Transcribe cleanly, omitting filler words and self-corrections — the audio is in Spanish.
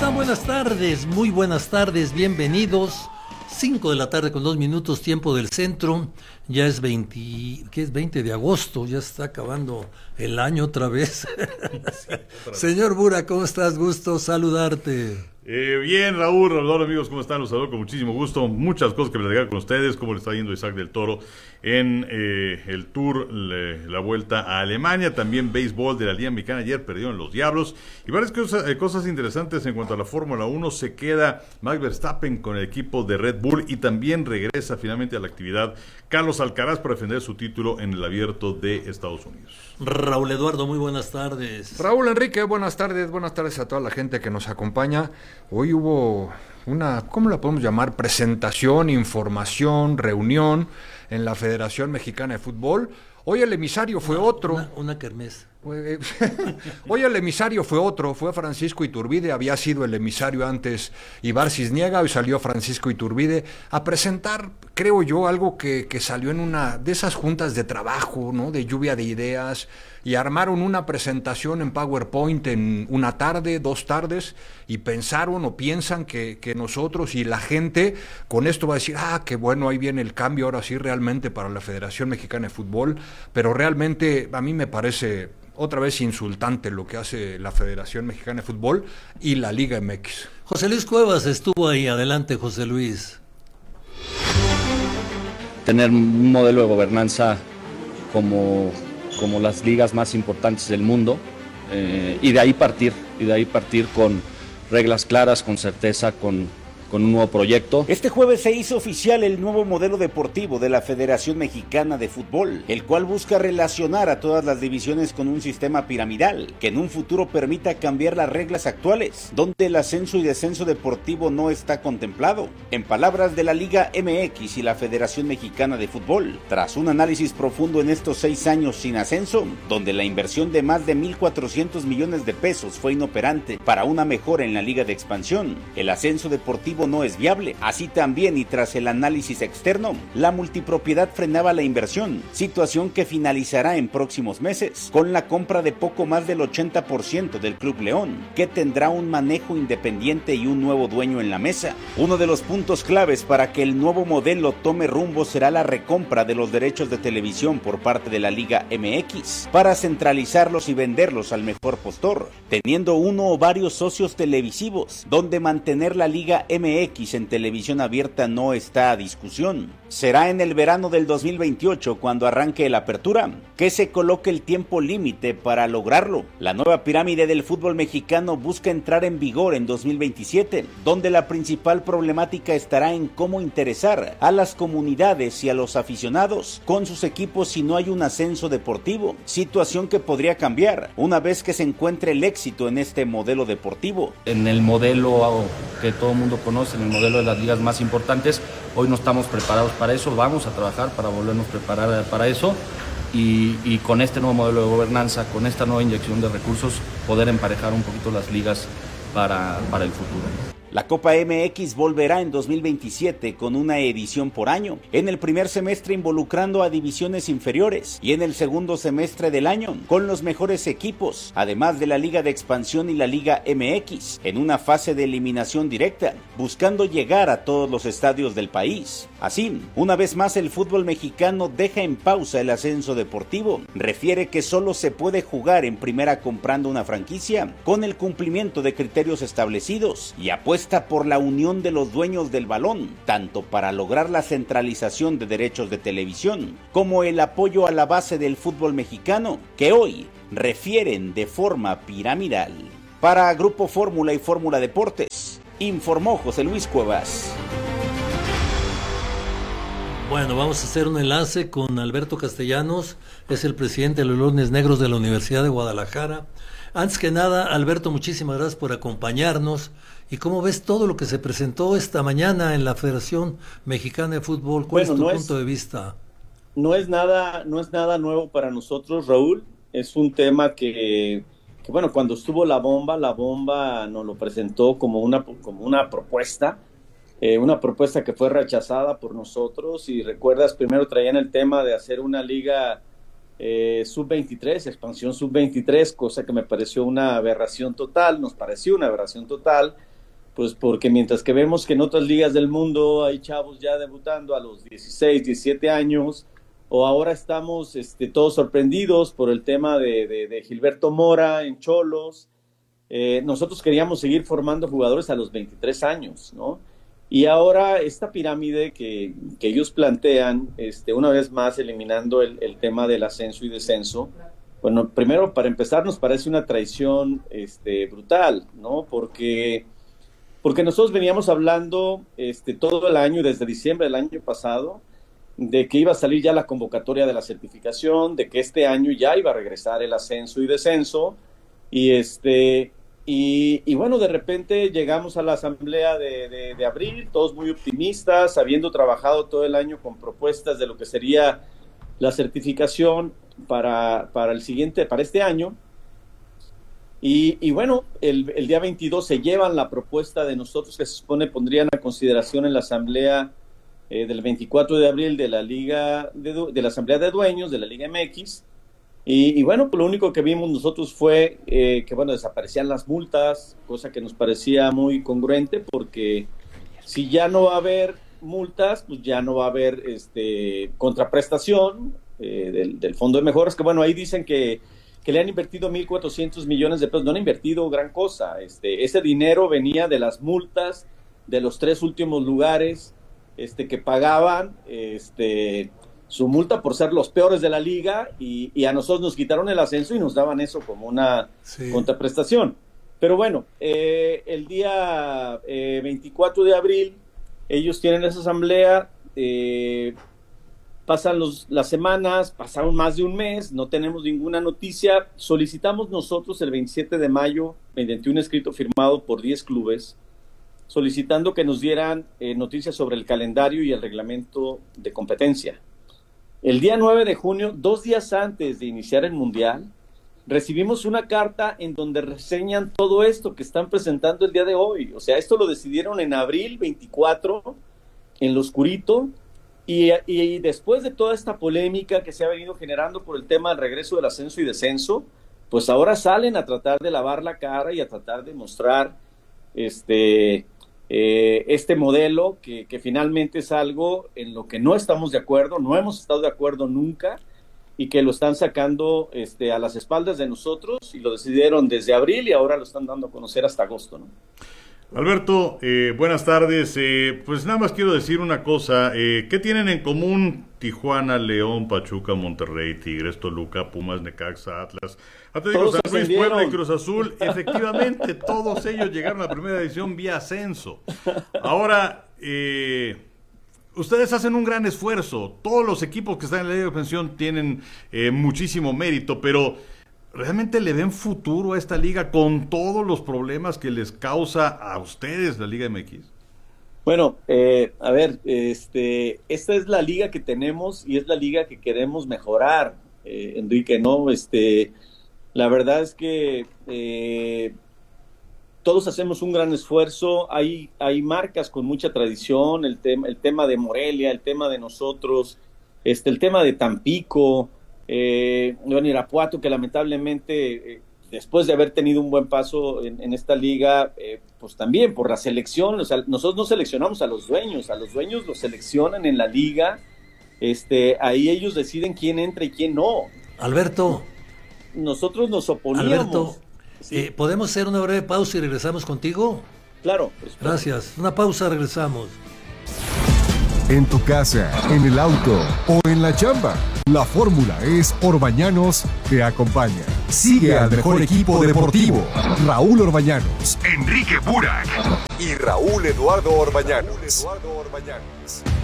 están? Buenas tardes, muy buenas tardes, bienvenidos. 5 de la tarde con 2 minutos, tiempo del centro. Ya es 20, ¿qué es? 20 de agosto, ya está acabando el año otra vez. Sí, Señor Bura, ¿cómo estás? Gusto saludarte. Bien, Raúl, amigos, ¿cómo están? Los saludo con muchísimo gusto. Muchas cosas que platicar con ustedes, cómo le está yendo Isaac del Toro en el Tour, la vuelta a Alemania, también béisbol de la Liga Mexicana. Ayer perdieron los Diablos y varias cosas interesantes en cuanto a la Fórmula 1. Se queda Max Verstappen con el equipo de Red Bull y también regresa finalmente a la actividad Carlos Alcaraz para defender su título en el Abierto de Estados Unidos. Raúl Eduardo, muy buenas tardes. Raúl Enrique, buenas tardes a toda la gente que nos acompaña. Hoy hubo una, ¿cómo la podemos llamar? Presentación, información, reunión en la Federación Mexicana de Fútbol. Hoy el emisario fue otro. Una kermés. Hoy el emisario fue otro, fue Francisco Iturbide. Había sido el emisario antes Ibar Cisniega, hoy salió Francisco Iturbide a presentar, creo yo, algo que salió en una de esas juntas de trabajo, ¿no? De lluvia de ideas, y armaron una presentación en PowerPoint en una tarde, 2 tardes, y pensaron o piensan que nosotros y la gente con esto va a decir, qué bueno, ahí viene el cambio ahora sí realmente para la Federación Mexicana de Fútbol, pero realmente a mí me parece otra vez insultante lo que hace la Federación Mexicana de Fútbol y la Liga MX. José Luis Cuevas estuvo ahí, adelante José Luis. Tener un modelo de gobernanza como las ligas más importantes del mundo, y de ahí partir con reglas claras, con certeza, con un nuevo proyecto. Este jueves se hizo oficial el nuevo modelo deportivo de la Federación Mexicana de Fútbol, el cual busca relacionar a todas las divisiones con un sistema piramidal, que en un futuro permita cambiar las reglas actuales, donde el ascenso y descenso deportivo no está contemplado. En palabras de la Liga MX y la Federación Mexicana de Fútbol, tras un análisis profundo en estos 6 años sin ascenso, donde la inversión de más de 1,400 millones de pesos fue inoperante para una mejora en la Liga de Expansión, el ascenso deportivo no es viable. Así también, y tras el análisis externo, la multipropiedad frenaba la inversión, situación que finalizará en próximos meses, con la compra de poco más del 80% del Club León, que tendrá un manejo independiente y un nuevo dueño en la mesa. Uno de los puntos claves para que el nuevo modelo tome rumbo será la recompra de los derechos de televisión por parte de la Liga MX, para centralizarlos y venderlos al mejor postor, teniendo uno o varios socios televisivos, donde mantener la Liga MX en televisión abierta no está a discusión. Será en el verano del 2028 cuando arranque la apertura, que se coloque el tiempo límite para lograrlo. La nueva pirámide del fútbol mexicano busca entrar en vigor en 2027, donde la principal problemática estará en cómo interesar a las comunidades y a los aficionados con sus equipos si no hay un ascenso deportivo, situación que podría cambiar una vez que se encuentre el éxito en este modelo deportivo. En el modelo que todo el mundo conoce, en el modelo de las ligas más importantes, hoy no estamos preparados para eso, vamos a trabajar para volvernos a preparar para eso y con este nuevo modelo de gobernanza, con esta nueva inyección de recursos, poder emparejar un poquito las ligas para el futuro. La Copa MX volverá en 2027 con una edición por año, en el primer semestre involucrando a divisiones inferiores y en el segundo semestre del año con los mejores equipos, además de la Liga de Expansión y la Liga MX, en una fase de eliminación directa, buscando llegar a todos los estadios del país. Así, una vez más el fútbol mexicano deja en pausa el ascenso deportivo, refiere que solo se puede jugar en primera comprando una franquicia con el cumplimiento de criterios establecidos y apuesta por la unión de los dueños del balón, tanto para lograr la centralización de derechos de televisión, como el apoyo a la base del fútbol mexicano, que hoy refieren de forma piramidal. Para Grupo Fórmula y Fórmula Deportes, informó José Luis Cuevas. Bueno, vamos a hacer un enlace con Alberto Castellanos, es el presidente de los Leones Negros de la Universidad de Guadalajara. Antes que nada, Alberto, muchísimas gracias por acompañarnos. ¿Y cómo ves todo lo que se presentó esta mañana en la Federación Mexicana de Fútbol? ¿Cuál es tu punto de vista? No es nada nuevo para nosotros, Raúl. Es un tema que bueno, cuando estuvo la bomba nos lo presentó como una propuesta que fue rechazada por nosotros. Y recuerdas, primero traían el tema de hacer una liga sub-23, expansión sub-23, cosa que me pareció una aberración total, nos pareció una aberración total. Pues porque mientras que vemos que en otras ligas del mundo hay chavos ya debutando a los 16, 17 años, o ahora estamos todos sorprendidos por el tema de Gilberto Mora en Xolos, nosotros queríamos seguir formando jugadores a los 23 años, ¿no? Y ahora esta pirámide que ellos plantean, una vez más eliminando el tema del ascenso y descenso, bueno, primero para empezar nos parece una traición brutal, ¿no? Porque nosotros veníamos hablando todo el año, desde diciembre del año pasado, de que iba a salir ya la convocatoria de la certificación, de que este año ya iba a regresar el ascenso y descenso, y bueno, de repente llegamos a la asamblea de abril, todos muy optimistas, habiendo trabajado todo el año con propuestas de lo que sería la certificación para este año. Y bueno, el día 22 se llevan la propuesta de nosotros que se supone pondrían a consideración en la asamblea del 24 de abril de la Liga de la Asamblea de Dueños de la Liga MX. Y bueno, pues lo único que vimos nosotros fue que bueno, desaparecían las multas, cosa que nos parecía muy congruente, porque si ya no va a haber multas, pues ya no va a haber contraprestación del Fondo de Mejoras, que bueno, ahí dicen que le han invertido 1,400 millones de pesos, no han invertido gran cosa, ese dinero venía de las multas de los 3 últimos lugares que pagaban su multa por ser los peores de la liga, y a nosotros nos quitaron el ascenso y nos daban eso como una contraprestación. Pero bueno, el día 24 de abril ellos tienen esa asamblea, pasan las semanas, pasaron más de un mes, no tenemos ninguna noticia. Solicitamos nosotros el 27 de mayo, mediante un escrito firmado por 10 clubes, solicitando que nos dieran noticias sobre el calendario y el reglamento de competencia. El día 9 de junio, 2 días antes de iniciar el Mundial, recibimos una carta en donde reseñan todo esto que están presentando el día de hoy. O sea, esto lo decidieron en abril 24, en lo oscurito, y después de toda esta polémica que se ha venido generando por el tema del regreso del ascenso y descenso, pues ahora salen a tratar de lavar la cara y a tratar de mostrar este modelo que finalmente es algo en lo que no estamos de acuerdo, no hemos estado de acuerdo nunca, y que lo están sacando a las espaldas de nosotros, y lo decidieron desde abril y ahora lo están dando a conocer hasta agosto, ¿no? Alberto, buenas tardes. Pues nada más quiero decir una cosa. ¿Qué tienen en común Tijuana, León, Pachuca, Monterrey, Tigres, Toluca, Pumas, Necaxa, Atlas, Atlético San Luis, Puebla y Cruz Azul? Efectivamente, todos ellos llegaron a la primera división vía ascenso. Ahora, ustedes hacen un gran esfuerzo. Todos los equipos que están en la Liga de Expansión tienen muchísimo mérito, pero ¿realmente le ven futuro a esta liga con todos los problemas que les causa a ustedes la Liga MX? Bueno, a ver, esta es la liga que tenemos y es la liga que queremos mejorar, Enrique, ¿no? La verdad es que todos hacemos un gran esfuerzo. Hay marcas con mucha tradición, el tema de Morelia, el tema de nosotros, el tema de Tampico, Irapuato, que lamentablemente después de haber tenido un buen paso en esta liga, pues también por la selección, o sea, nosotros no seleccionamos a los dueños los seleccionan en la liga, ahí ellos deciden quién entra y quién no. Alberto, nosotros nos oponíamos. Alberto, sí. ¿Podemos hacer una breve pausa y regresamos contigo? Claro. Gracias, una pausa, regresamos. En tu casa, en el auto o en la chamba, la fórmula es Orbañanos te acompaña. Sigue al mejor equipo deportivo. Raúl Orbañanos, Enrique Burak y Raúl Eduardo Orbañanos.